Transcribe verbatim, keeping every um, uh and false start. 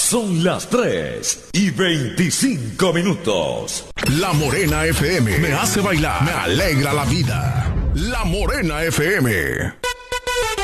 Son las tres y veinticinco minutos. La Morena F M me hace bailar, me alegra la vida. La Morena F M.